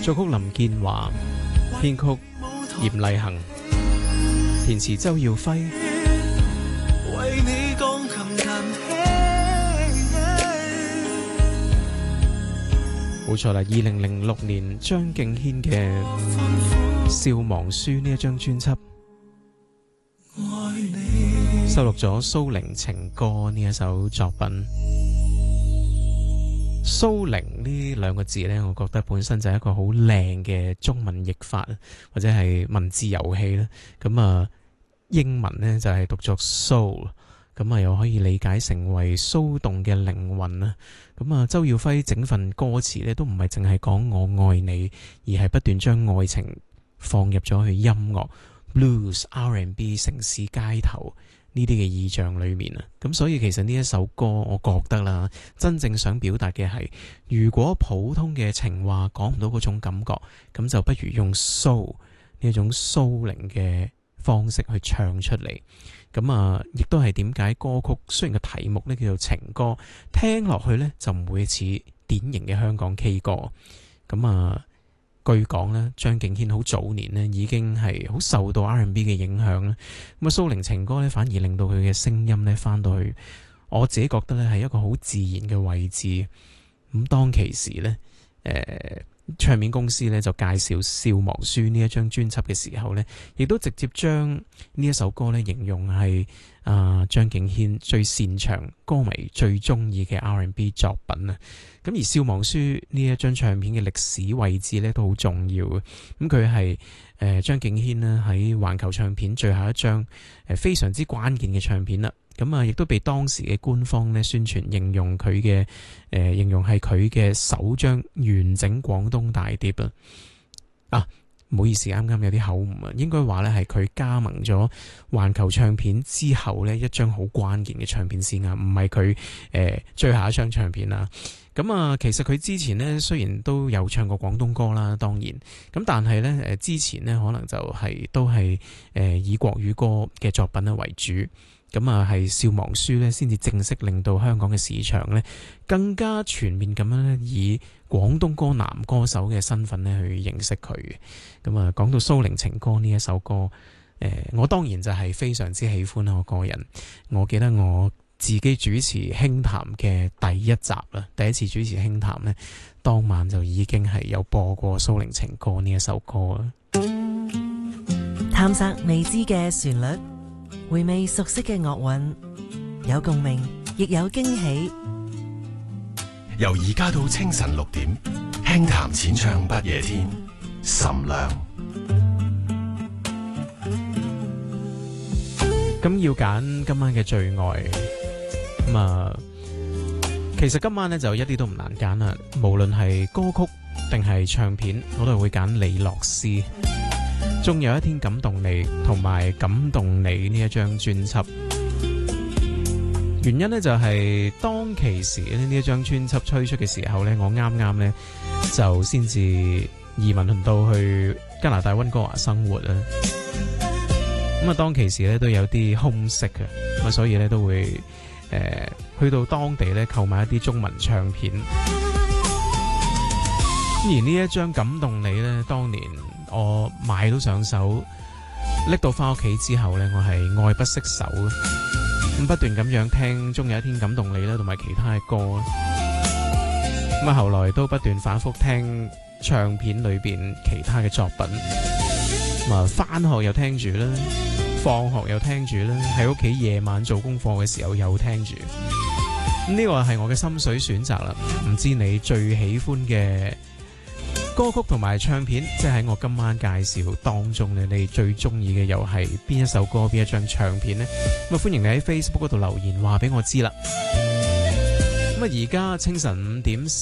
作曲林建華，編曲嚴麗衡，填詞周耀輝。 為你鋼琴彈起， 冇錯啦，2006年張敬軒嘅《笑忘書》呢一張專輯，收錄咗蘇寧情歌呢一首作品。蘇寧呢兩個字呢，我覺得本身就係一個好靚嘅中文譯法，或者係文字遊戲啦。咁啊，英文呢就係讀作 soul， 咁啊又可以理解成為騷動嘅靈魂啦。咁啊，周耀輝整份歌詞呢都唔係淨係講我愛你，而係不斷將愛情放入咗去音樂、blues、R&B、城市街頭呢啲嘅意象裏面啊。咁所以其實呢一首歌，我覺得啦，真正想表達嘅係，如果普通嘅情話講唔到嗰種感覺，咁就不如用 soul 呢一種蘇寧嘅方式去唱出嚟。咁啊，亦都係點解歌曲雖然個題目呢叫做情歌，聽落去呢就唔會似典型嘅香港 K 歌。咁啊，據講呢，張敬軒好早年呢已經係好受到 R&B 嘅影響啦。咁啊，蘇寧情歌呢反而令到佢嘅聲音呢翻到去，我自己覺得呢係一個好自然嘅位置。咁當其時呢，唱片公司呢就介紹《笑忘書》呢一張專輯嘅時候呢，亦都直接將呢一首歌呢形容係張敬軒最擅長、歌迷最中意嘅 R&B 作品啊。咁而《笑忘書》呢一張唱片嘅歷史位置呢都好重要嘅。咁佢係張敬軒呢喺環球唱片最後一張非常之關鍵嘅唱片啦。咁啊，亦都被當時嘅官方咧宣傳形容佢嘅形容係佢嘅首張完整廣東大碟啊！唔好意思，啱啱有啲口誤啊，應該話咧係佢加盟咗環球唱片之後呢一張好關鍵嘅唱片先啊，唔係佢最後一張唱片啦。咁啊，其實佢之前呢雖然都有唱過廣東歌啦，當然咁，但係呢之前呢可能就都係以國語歌嘅作品咧為主。咁啊，係《笑忘書》咧，先至正式令到香港嘅市場咧更加全面咁樣咧，以廣東歌男歌手嘅身份咧去認識佢嘅。咁啊，講到蘇寧情歌呢一首歌，我當然就係非常之喜歡啦。我個人，我記得我自己主持輕談嘅第一集啦，第一次主持輕談呢，當晚就已經係有播過蘇寧情歌呢一首歌啦。 探索未知嘅旋律，回味熟悉嘅樂韻，有共鳴，亦有驚喜。 由而家到清晨6點，輕談淺唱不夜天，岑亮。 咁要揀今晚嘅最愛，咁啊，其實今晚呢就一啲都唔難揀啦。無論係歌曲定係唱片，我都係會揀李樂詩。終有一天感動你同埋感動你呢一張專輯，原因呢就係當其時呢一張專輯推出嘅時候呢，我啱啱呢就先至移民到去加拿大溫哥華生活啦。咁啊，當其時呢都有啲空隙嘅，咁啊，所以呢都會去到當地呢購買一啲中文唱片。而呢一張感動你呢，當年我買到上手，拎到翻屋企之後呢，我係愛不釋手，咁不斷咁樣聽終有一天感動你啦，同埋其他嘅歌。咁啊，後來都不斷反覆聽唱片裏邊其他嘅作品。咁啊，翻學又聽住啦，放學又聽住啦，喺屋企夜晚做功課嘅時候又聽住。咁呢個係我嘅心水選擇啦。唔知你最喜歡嘅歌曲同埋唱片，即係喺我今晚介紹當中咧，你最中意嘅又係邊一首歌、邊一張唱片呢？咁啊，歡迎你喺 Facebook 嗰度留言話俾我知啦。咁啊，而家清晨5點